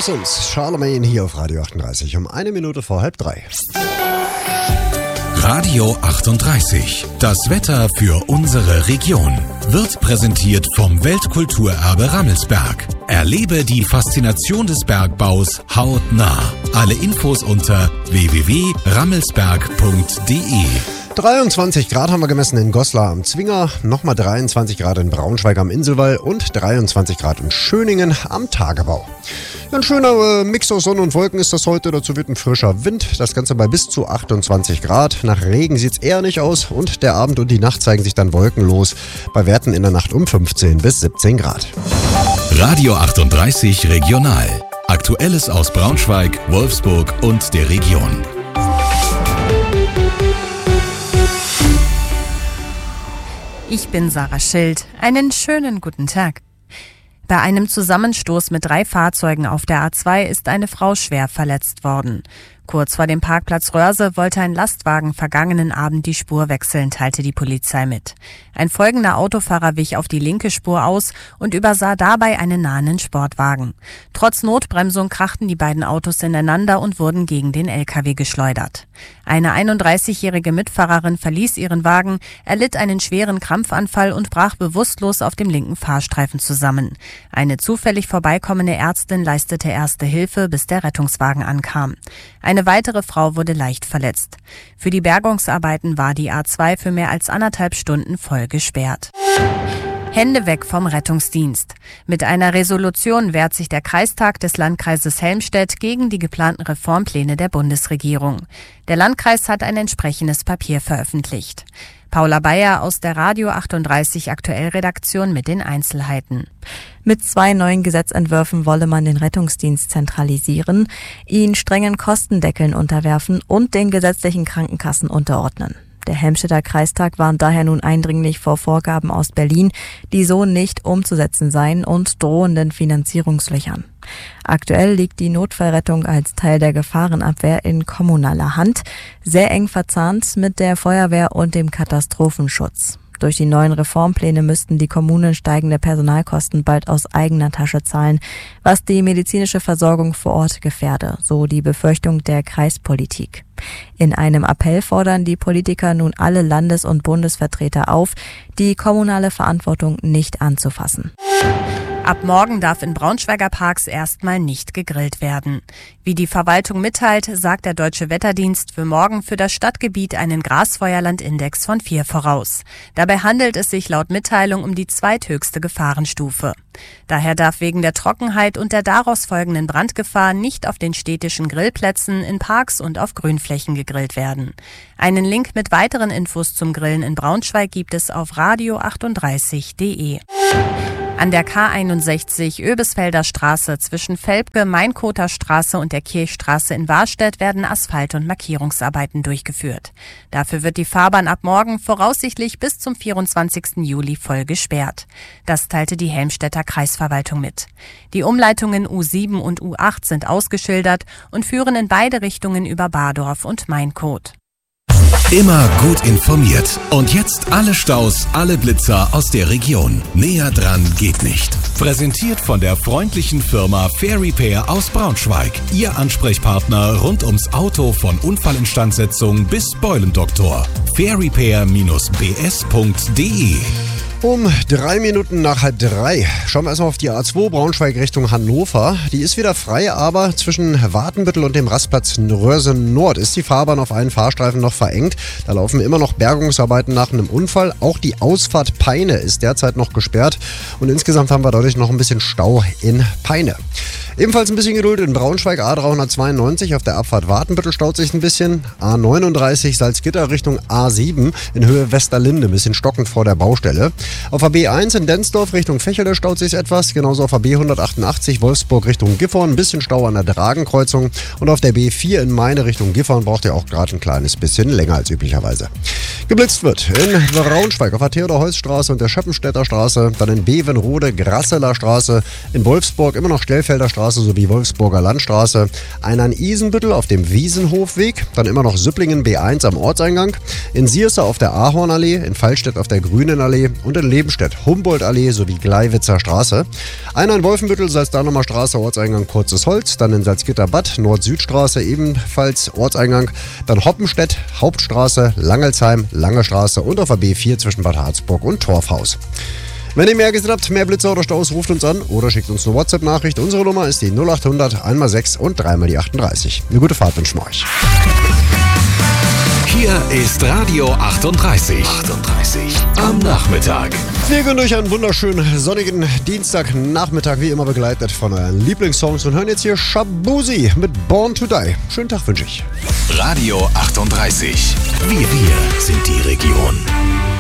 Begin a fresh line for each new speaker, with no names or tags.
aus uns. Charlemagne hier auf Radio 38 um 1:04:30.
Radio 38. Das Wetter für unsere Region wird präsentiert vom Weltkulturerbe Rammelsberg. Erlebe die Faszination des Bergbaus hautnah. Alle Infos unter www.rammelsberg.de.
23 Grad haben wir gemessen in Goslar am Zwinger, nochmal 23 Grad in Braunschweig am Inselwall und 23 Grad in Schöningen am Tagebau. Ein schöner Mix aus Sonne und Wolken ist das heute, dazu wird ein frischer Wind, das Ganze bei bis zu 28 Grad. Nach Regen sieht es eher nicht aus und der Abend und die Nacht zeigen sich dann wolkenlos, bei Werten in der Nacht um 15 bis 17 Grad.
Radio 38 Regional. Aktuelles aus Braunschweig, Wolfsburg und der Region.
Ich bin Sarah Schild. Einen schönen guten Tag. Bei einem Zusammenstoß mit 3 Fahrzeugen auf der A2 ist eine Frau schwer verletzt worden. Kurz vor dem Parkplatz Röhrse wollte ein Lastwagen vergangenen Abend die Spur wechseln, teilte die Polizei mit. Ein folgender Autofahrer wich auf die linke Spur aus und übersah dabei einen nahenden Sportwagen. Trotz Notbremsung krachten die beiden Autos ineinander und wurden gegen den LKW geschleudert. Eine 31-jährige Mitfahrerin verließ ihren Wagen, erlitt einen schweren Krampfanfall und brach bewusstlos auf dem linken Fahrstreifen zusammen. Eine zufällig vorbeikommende Ärztin leistete erste Hilfe, bis der Rettungswagen ankam. Eine weitere Frau wurde leicht verletzt. Für die Bergungsarbeiten war die A2 für mehr als 1,5 Stunden voll gesperrt. Hände weg vom Rettungsdienst. Mit einer Resolution wehrt sich der Kreistag des Landkreises Helmstedt gegen die geplanten Reformpläne der Bundesregierung. Der Landkreis hat ein entsprechendes Papier veröffentlicht. Paula Bayer aus der Radio 38 Aktuell-Redaktion mit den Einzelheiten.
Mit 2 neuen Gesetzentwürfen wolle man den Rettungsdienst zentralisieren, ihn strengen Kostendeckeln unterwerfen und den gesetzlichen Krankenkassen unterordnen. Der Helmstedter Kreistag warnt daher nun eindringlich vor Vorgaben aus Berlin, die so nicht umzusetzen seien und drohenden Finanzierungslöchern. Aktuell liegt die Notfallrettung als Teil der Gefahrenabwehr in kommunaler Hand, sehr eng verzahnt mit der Feuerwehr und dem Katastrophenschutz. Durch die neuen Reformpläne müssten die Kommunen steigende Personalkosten bald aus eigener Tasche zahlen, was die medizinische Versorgung vor Ort gefährde, so die Befürchtung der Kreispolitik. In einem Appell fordern die Politiker nun alle Landes- und Bundesvertreter auf, die kommunale Verantwortung nicht anzufassen.
Ab morgen darf in Braunschweiger Parks erstmal nicht gegrillt werden. Wie die Verwaltung mitteilt, sagt der Deutsche Wetterdienst für morgen für das Stadtgebiet einen Grasfeuerlandindex von 4 voraus. Dabei handelt es sich laut Mitteilung um die zweithöchste Gefahrenstufe. Daher darf wegen der Trockenheit und der daraus folgenden Brandgefahr nicht auf den städtischen Grillplätzen, in Parks und auf Grünflächen gegrillt werden. Einen Link mit weiteren Infos zum Grillen in Braunschweig gibt es auf radio38.de. An der K61 Öbisfelder Straße zwischen Velpke, Mainkoter Straße und der Kirchstraße in Warstedt werden Asphalt- und Markierungsarbeiten durchgeführt. Dafür wird die Fahrbahn ab morgen voraussichtlich bis zum 24. Juli voll gesperrt. Das teilte die Helmstedter Kreisverwaltung mit. Die Umleitungen U7 und U8 sind ausgeschildert und führen in beide Richtungen über Bardorf und Mainkot.
Immer gut informiert. Und jetzt alle Staus, alle Blitzer aus der Region. Näher dran geht nicht. Präsentiert von der freundlichen Firma Fair Repair aus Braunschweig. Ihr Ansprechpartner rund ums Auto von Unfallinstandsetzung bis Beulendoktor. fairrepair-bs.de.
Um 3 Minuten nach 3 schauen wir erstmal auf die A2 Braunschweig Richtung Hannover. Die ist wieder frei, aber zwischen Watenbüttel und dem Rastplatz Röhrse Nord ist die Fahrbahn auf einen Fahrstreifen noch verengt. Da laufen immer noch Bergungsarbeiten nach einem Unfall. Auch die Ausfahrt Peine ist derzeit noch gesperrt und insgesamt haben wir dadurch noch ein bisschen Stau in Peine. Ebenfalls ein bisschen Geduld in Braunschweig, A392 auf der Abfahrt Watenbüttel staut sich ein bisschen. A39 Salzgitter Richtung A7 in Höhe Westerlinde, ein bisschen stockend vor der Baustelle. Auf der B1 in Densdorf Richtung Fächele staut sich etwas, genauso auf der B188 Wolfsburg Richtung Gifhorn, ein bisschen Stau an der Dragenkreuzung und auf der B4 in Meine Richtung Gifhorn braucht ihr auch gerade ein kleines bisschen länger als üblicherweise. Geblitzt wird in Braunschweig auf der Theodor-Heuss-Straße und der Schöppenstädter Straße, dann in Bevenrode, Grasseler Straße, in Wolfsburg immer noch Stellfelder Straße Straße sowie Wolfsburger Landstraße. Einer in Isenbüttel auf dem Wiesenhofweg. Dann immer noch Süpplingen B1 am Ortseingang. In Sierse auf der Ahornallee, in Fallstedt auf der Grünenallee und in Lebenstedt Humboldtallee sowie Gleiwitzer Straße. Einer in Wolfenbüttel, Salzdanumer Straße, Ortseingang Kurzes Holz. Dann in Salzgitterbad, Nord-Süd-Straße, ebenfalls Ortseingang. Dann Hoppenstedt, Hauptstraße, Langelsheim, Lange Straße und auf der B4 zwischen Bad Harzburg und Torfhaus. Wenn ihr mehr gesehen habt, mehr Blitzer oder Staus, ruft uns an oder schickt uns eine WhatsApp-Nachricht. Unsere Nummer ist die 0800 1x6 und 3x38. Eine gute Fahrt wünschen wir euch.
Hier ist Radio 38. Am Nachmittag.
Wir gehen durch einen wunderschönen sonnigen Dienstagnachmittag, wie immer begleitet von euren Lieblingssongs und hören jetzt hier Shabuzi mit Born to Die. Schönen Tag wünsche ich.
Radio 38. Wir sind die Region.